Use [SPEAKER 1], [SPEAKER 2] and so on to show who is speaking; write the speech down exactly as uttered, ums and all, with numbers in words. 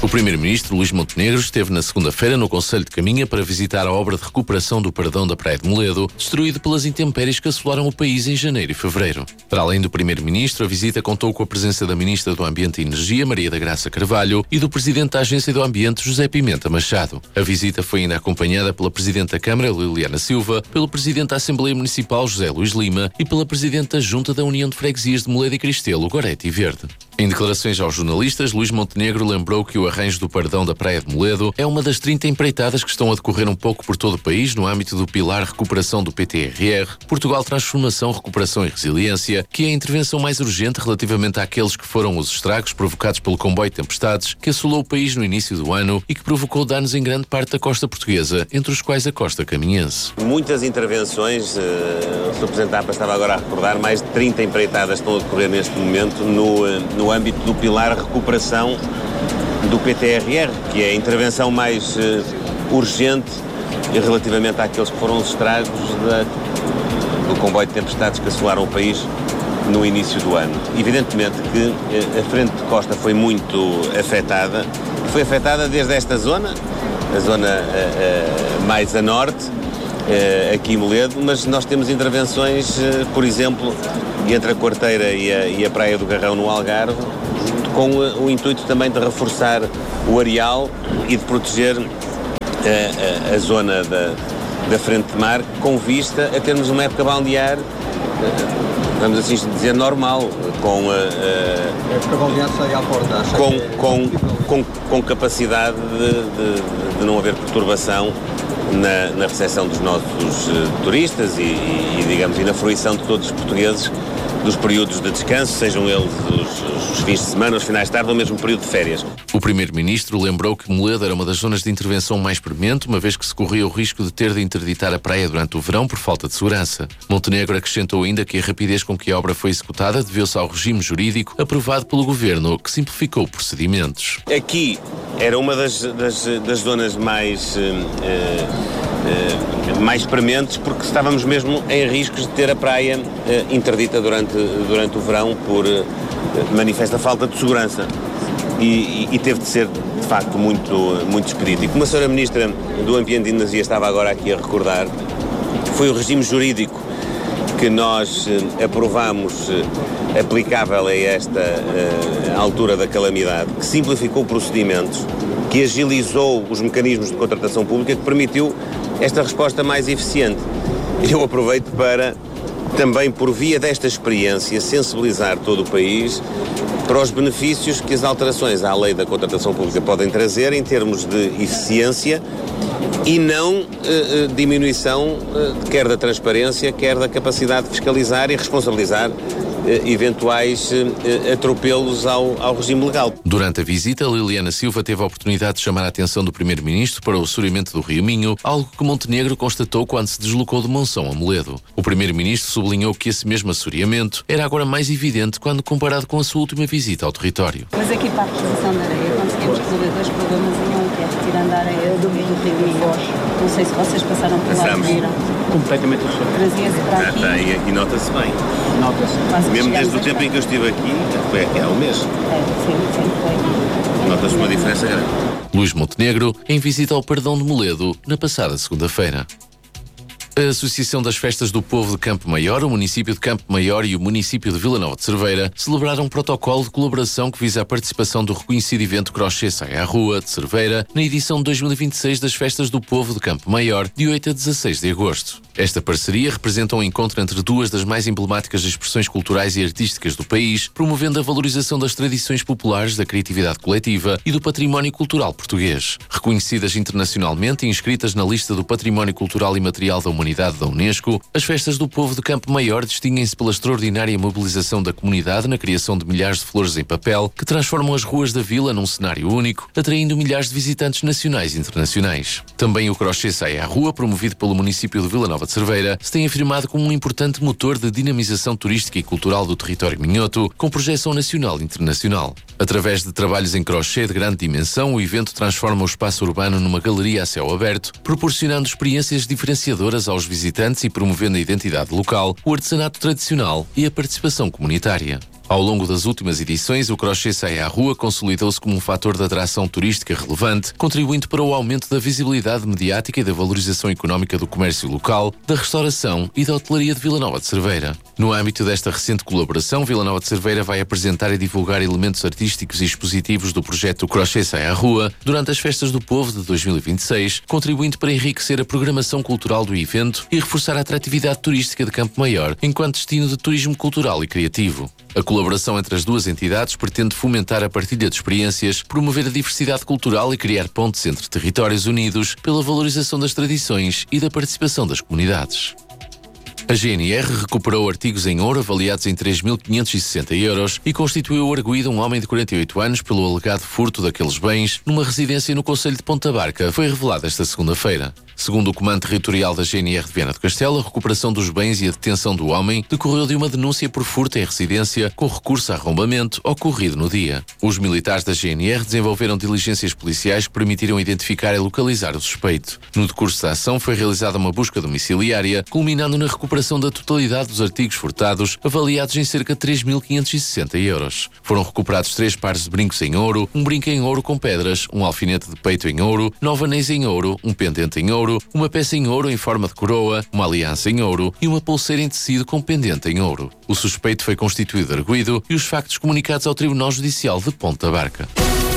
[SPEAKER 1] O primeiro-ministro Luís Montenegro esteve na segunda-feira no Concelho de Caminha para visitar a obra de recuperação do Perdão da Praia de Moledo, destruído pelas intempéries que assolaram o país em janeiro e fevereiro. Para além do primeiro-ministro, a visita contou com a presença da ministra do Ambiente e Energia, Maria da Graça Carvalho, e do presidente da Agência do Ambiente, José Pimenta Machado. A visita foi ainda acompanhada pela presidente da Câmara, Liliana Silva, pelo presidente da Assembleia Municipal, José Luís Lima, e pela presidente da Junta da União de Freguesias de Moledo e Cristelo, Gorete e Verde. Em declarações aos jornalistas, Luís Montenegro lembrou que o arranjo do Perdão da Praia de Moledo é uma das trinta empreitadas que estão a decorrer um pouco por todo o país no âmbito do Pilar Recuperação do P T R R, Portugal Transformação, Recuperação e Resiliência, que é a intervenção mais urgente relativamente àqueles que foram os estragos provocados pelo comboio de tempestades que assolou o país no início do ano e que provocou danos em grande parte da costa portuguesa, entre os quais a costa caminhense.
[SPEAKER 2] Muitas intervenções, o senhor Presidente da A P A estava agora a recordar, mais de trinta empreitadas estão a decorrer neste momento no, no âmbito do Pilar Recuperação do P T R R, que é a intervenção mais uh, urgente relativamente àqueles que foram os estragos da, do comboio de tempestades que assolaram o país no início do ano. Evidentemente que uh, a frente de costa foi muito afetada, foi afetada desde esta zona, a zona uh, uh, mais a norte, uh, aqui em Moledo, mas nós temos intervenções, uh, por exemplo, entre a Quarteira e a, e a Praia do Garrão no Algarve, com o intuito também de reforçar o areal e de proteger a, a, a zona da, da frente de mar, com vista a termos uma época balnear, vamos assim dizer, normal, com a, a
[SPEAKER 3] época balnear sai à porta,
[SPEAKER 2] com, com, com, com capacidade de, de, de não haver perturbação na, na recepção dos nossos uh, turistas e, e, e, digamos, e na fruição de todos os portugueses dos períodos de descanso, sejam eles os, os fins de semana, os finais de tarde ou mesmo o período de férias.
[SPEAKER 1] O primeiro-ministro lembrou que Moledo era uma das zonas de intervenção mais premente, uma vez que se corria o risco de ter de interditar a praia durante o verão por falta de segurança. Montenegro acrescentou ainda que a rapidez com que a obra foi executada deveu-se ao regime jurídico aprovado pelo governo, que simplificou procedimentos.
[SPEAKER 2] Aqui era uma das, das, das zonas mais... Uh, uh, Uh, mais prementes, porque estávamos mesmo em riscos de ter a praia uh, interdita durante, durante o verão por uh, manifesta falta de segurança e, e, e teve de ser de facto muito, muito expedito. E como a senhora Ministra do Ambiente e Energia estava agora aqui a recordar, foi o regime jurídico que nós uh, aprovamos uh, aplicável a esta uh, altura da calamidade, que simplificou procedimentos, que agilizou os mecanismos de contratação pública, que permitiu esta resposta mais eficiente. Eu aproveito para, também por via desta experiência, sensibilizar todo o país para os benefícios que as alterações à lei da contratação pública podem trazer em termos de eficiência e não uh, uh, diminuição uh, quer da transparência, quer da capacidade de fiscalizar e responsabilizar eventuais uh, atropelos ao, ao regime legal.
[SPEAKER 1] Durante a visita, Liliana Silva teve a oportunidade de chamar a atenção do primeiro-ministro para o assoreamento do Rio Minho, algo que Montenegro constatou quando se deslocou de Monção a Moledo. O primeiro-ministro sublinhou que esse mesmo assoreamento era agora mais evidente quando comparado com a sua última visita ao território.
[SPEAKER 4] Mas aqui para a reposição da areia conseguimos resolver dois problemas em um, que é retirando a areia do Rio Minho. Não sei se vocês passaram por lá e viram.
[SPEAKER 3] Completamente diferente.
[SPEAKER 4] Trazia-se para aqui.
[SPEAKER 2] Ah, e, e nota-se bem.
[SPEAKER 3] Nota-se.
[SPEAKER 2] Mesmo desde o tempo em que eu estive aqui, foi aqui há um mês.
[SPEAKER 4] É, sim, sim, foi.
[SPEAKER 2] Nota-se uma diferença grande.
[SPEAKER 1] Luís Montenegro, em visita ao Perdão de Moledo, na passada segunda-feira. A Associação das Festas do Povo de Campo Maior, o município de Campo Maior e o município de Vila Nova de Cerveira celebraram um protocolo de colaboração que visa a participação do reconhecido evento Crochê Sai à Rua, de Cerveira, na edição de dois mil e vinte e seis das Festas do Povo de Campo Maior, de oito a dezasseis de agosto. Esta parceria representa um encontro entre duas das mais emblemáticas expressões culturais e artísticas do país, promovendo a valorização das tradições populares, da criatividade coletiva e do património cultural português. Reconhecidas internacionalmente e inscritas na lista do Património Cultural e Material da Humanidade da Unesco, as Festas do Povo de Campo Maior distinguem-se pela extraordinária mobilização da comunidade na criação de milhares de flores em papel que transformam as ruas da vila num cenário único, atraindo milhares de visitantes nacionais e internacionais. Também o Crochê Sai à Rua, promovido pelo município de Vila Nova de Cerveira, se tem afirmado como um importante motor de dinamização turística e cultural do território minhoto, com projeção nacional e internacional. Através de trabalhos em crochê de grande dimensão, o evento transforma o espaço urbano numa galeria a céu aberto, proporcionando experiências diferenciadoras aos visitantes e promovendo a identidade local, o artesanato tradicional e a participação comunitária. Ao longo das últimas edições, o Crochê Sai à Rua consolidou-se como um fator de atração turística relevante, contribuindo para o aumento da visibilidade mediática e da valorização económica do comércio local, da restauração e da hotelaria de Vila Nova de Cerveira. No âmbito desta recente colaboração, Vila Nova de Cerveira vai apresentar e divulgar elementos artísticos e expositivos do projeto Crochê Sai à Rua durante as Festas do Povo de dois mil e vinte e seis, contribuindo para enriquecer a programação cultural do evento e reforçar a atratividade turística de Campo Maior enquanto destino de turismo cultural e criativo. A colaboração entre as duas entidades pretende fomentar a partilha de experiências, promover a diversidade cultural e criar pontes entre territórios unidos pela valorização das tradições e da participação das comunidades. A G N R recuperou artigos em ouro avaliados em três mil quinhentos e sessenta euros e constituiu arguido um homem de quarenta e oito anos pelo alegado furto daqueles bens numa residência no concelho de Ponta Barca, foi revelado esta segunda-feira. Segundo o Comando Territorial da G N R de Viana do Castelo, a recuperação dos bens e a detenção do homem decorreu de uma denúncia por furto em residência com recurso a arrombamento ocorrido no dia. Os militares da G N R desenvolveram diligências policiais que permitiram identificar e localizar o suspeito. No decurso da ação foi realizada uma busca domiciliária, culminando na recuperação da totalidade dos artigos furtados, avaliados em cerca de três mil quinhentos e sessenta euros. Foram recuperados três pares de brincos em ouro, um brinco em ouro com pedras, um alfinete de peito em ouro, nove anéis em ouro, um pendente em ouro, uma peça em ouro em forma de coroa, uma aliança em ouro e uma pulseira em tecido com pendente em ouro. O suspeito foi constituído arguido e os factos comunicados ao Tribunal Judicial de Ponta Barca.